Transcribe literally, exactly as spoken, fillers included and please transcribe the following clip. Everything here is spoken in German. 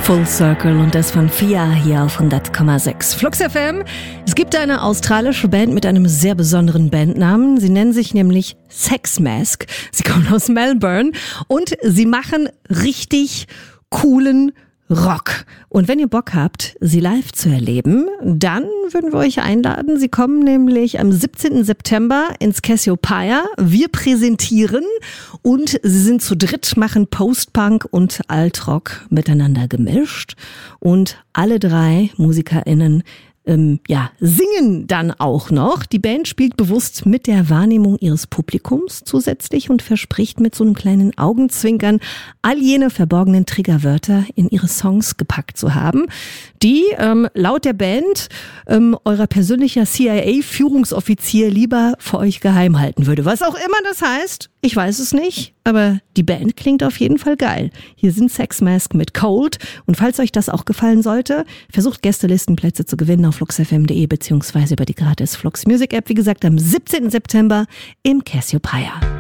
Full Circle und das von Fia hier auf hundert Komma sechs Flux F M. Es gibt eine australische Band mit einem sehr besonderen Bandnamen. Sie nennen sich nämlich Sex Mask. Sie kommen aus Melbourne und sie machen richtig coolen Rock. Und wenn ihr Bock habt, sie live zu erleben, dann würden wir euch einladen. Sie kommen nämlich am siebzehnten September ins Cassiopeia. Wir präsentieren und sie sind zu dritt, machen Post-Punk und Alt-Rock miteinander gemischt. Und alle drei MusikerInnen Ähm, ja, singen dann auch noch. Die Band spielt bewusst mit der Wahrnehmung ihres Publikums zusätzlich und verspricht mit so einem kleinen Augenzwinkern all jene verborgenen Triggerwörter in ihre Songs gepackt zu haben, die ähm, laut der Band ähm, euer persönlicher C I A-Führungsoffizier lieber für euch geheim halten würde. Was auch immer das heißt, ich weiß es nicht, aber die Band klingt auf jeden Fall geil. Hier sind Sex Mask mit Cold und falls euch das auch gefallen sollte, versucht Gästelistenplätze zu gewinnen auf flux f m punkt d e beziehungsweise über die gratis Flux Music App. Wie gesagt, am siebzehnten September im Cassiopeia.